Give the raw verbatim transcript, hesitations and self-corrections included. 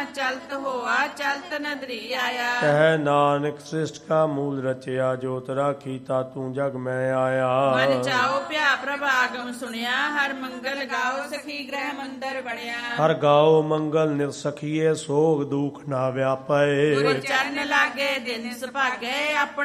ਚਲਤ ਹੋਆ ਚਲਤ ਨਦਰੀ ਆਇਆ। ਕਹਿ ਨਾਨਕ ਸ੍ਰਿਸ਼ਟ ਕਾ ਮੂਲ ਰਚਿਆ, ਜੋਤ ਰਾਖੀ ਤਾ ਤੂੰ ਜਗ ਮੈਂ ਆਇਆ। ਮਨ ਚਾਓ ਭਿਆ ਪ੍ਰਭਾਗਮ ਸੁਣਿਆ, ਹਰ ਮੰਗਲ ਗਾਓ ਸਖੀ ਗ੍ਰਹਿ ਮੰਦਰ ਬਣਿਆ। ਹਰ ਗਾਓ ਮੰਗਲ ਨਿਰਸਖੀਏ, ਸੋਗ ਦੁਖ ਨਾ ਵਿਆਪੈ। ਗੁਰ ਚਰਨ ਲਾਗੇ ਦਿਨ ਸੁਭਾਗੇ, ਆਪਣਾ